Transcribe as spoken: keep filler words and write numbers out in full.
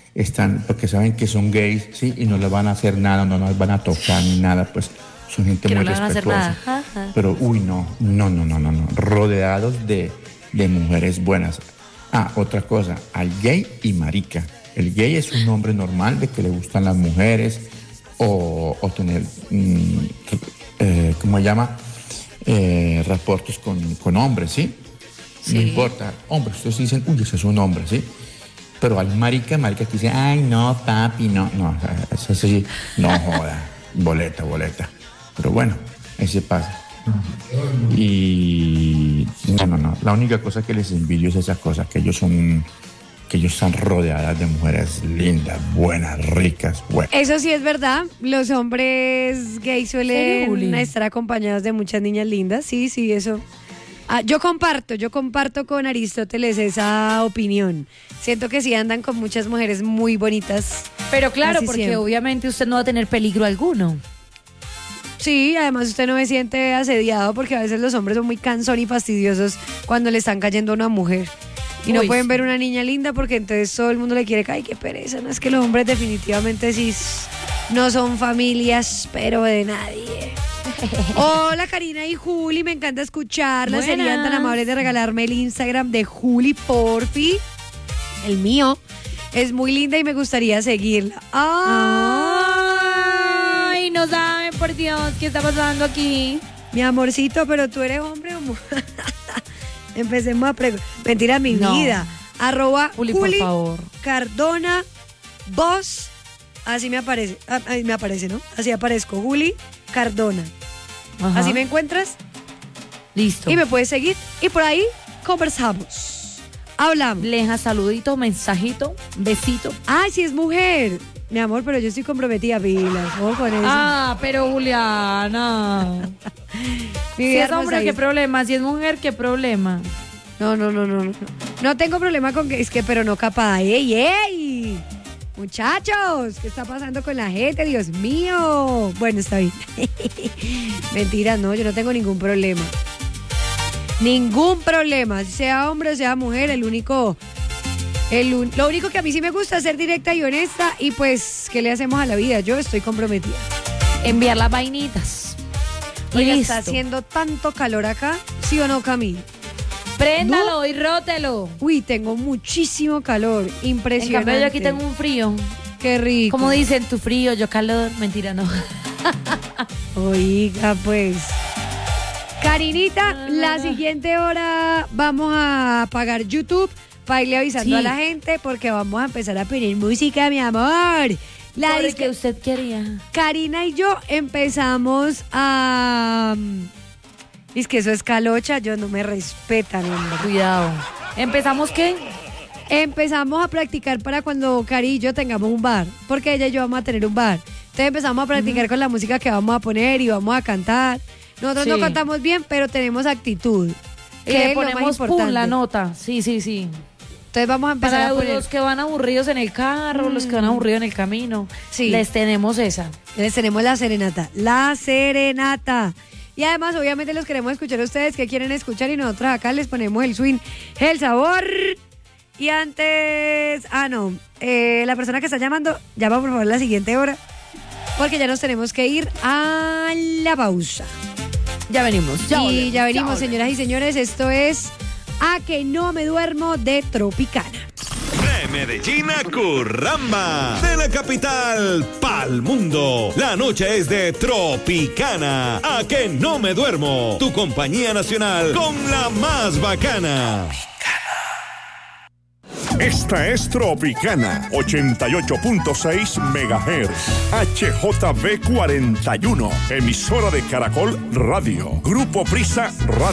están, porque saben que son gays, ¿sí? Y no les van a hacer nada, no nos van a tocar ni nada, pues son gente que muy no respetuosa. Pero, uy, no, no, no, no, no, no, rodeados de, de mujeres buenas. Ah, otra cosa, al gay y marica. El gay es un hombre normal de que le gustan las mujeres o, o tener, mm, eh, ¿cómo se llama? Eh, reportes con, con hombres, ¿sí? Sí. No importa, hombres, ustedes dicen, uy, ese es un hombre, ¿sí? Pero al marica, marica que dice, ay, no, papi, no, no, eso sí, no joda, boleta, boleta. Pero bueno, ese pasa. Y no, no, no, la única cosa que les envidio es esa cosa, que ellos son, que ellos están rodeadas de mujeres lindas, buenas, ricas, buenas. Eso sí es verdad, los hombres gays suelen estar acompañados de muchas niñas lindas, sí, sí, eso. Ah, yo comparto, yo comparto con Aristóteles esa opinión. Siento que sí andan con muchas mujeres muy bonitas. Pero claro, porque siempre. obviamente usted no va a tener peligro alguno. Sí, además usted no se siente asediado porque a veces los hombres son muy cansones y fastidiosos cuando le están cayendo a una mujer. Y no Uy, pueden sí. ver una niña linda porque entonces todo el mundo le quiere caer. Ay, qué pereza. No, es que los hombres definitivamente sí no son familias, pero de nadie. Hola Karina y Juli, me encanta escucharlas. Buenas. Serían tan amables de regalarme el Instagram de Juli, porfi. El mío. Es muy linda y me gustaría seguirla. ¡Ay! Ay, no saben, por Dios, ¿qué está pasando aquí? Mi amorcito, pero tú eres hombre o mujer. Empecemos a preguntar. Mentira, mi No. vida. Arroba Juli, Juli por favor. Cardona Voz. Así me aparece. Ah, ahí me aparece, ¿no? Así aparezco. Juli Cardona. Ajá. Así me encuentras. Listo. Y me puedes seguir. Y por ahí conversamos. Hablamos. Leja, saludito, mensajito, besito. Ay, si es mujer. Mi amor, pero yo estoy comprometida, pilas. Ojo con eso. Ah, pero Juliana. Mi Si vida es hombre, hermosa, ¿qué es- problema? Si es mujer, ¿qué problema? No, no, no, no, no. No tengo problema con que es que, pero no capaz. ¡Ey, ey! Muchachos, ¿qué está pasando con la gente? Dios mío. Bueno, está bien. Mentira, no, yo no tengo ningún problema. Ningún problema. Sea hombre o sea mujer, el único. El un- lo único que a mí sí me gusta es ser directa y honesta. Y pues, ¿qué le hacemos a la vida? Yo estoy comprometida. Enviar las vainitas. Y Oiga, listo. está haciendo tanto calor acá. ¿Sí o no, Cami? Préndalo y rótelo. Uy, tengo muchísimo calor. En Impresionante. cambio, yo aquí tengo un frío. Qué rico. Como dicen, tu frío, yo calor. Mentira, no. Oiga, pues. Carinita, la siguiente hora vamos a apagar YouTube para irle avisando Sí. a la gente porque vamos a empezar a pedir música, mi amor. La Por el disque- que usted quería. Karina y yo empezamos a... Es que eso es calocha, yo no me respetan, hombre. Cuidado. ¿Empezamos qué? Empezamos a practicar para cuando Cari y yo tengamos un bar, porque ella y yo vamos a tener un bar. Entonces empezamos a practicar con la música que vamos a poner y vamos a cantar. Nosotros Sí. no cantamos bien, pero tenemos actitud. Y que le es lo más ponemos pum, importante. la nota. Sí, sí, sí. Entonces vamos a empezar Para a poner. los que van aburridos en el carro, los que van aburridos en el camino, Sí. les tenemos esa. Les tenemos la serenata. La serenata. Y además, obviamente, los queremos escuchar a ustedes que quieren escuchar y nosotros acá les ponemos el swing, el sabor. Y antes, ah, no, eh, la persona que está llamando, llama por favor la siguiente hora, porque ya nos tenemos que ir a la pausa. Ya venimos. Ya y volvemos, ya venimos, volvemos. señoras y señores, esto es A que no me duermo de Tropicana. De Medellín a Curramba, de la capital pa'l mundo. La noche es de Tropicana. A que no me duermo. Tu compañía nacional con la más bacana. Esta es Tropicana, ochenta y ocho punto seis megahertz, H J B cuarenta y uno, emisora de Caracol Radio, Grupo Prisa Radio.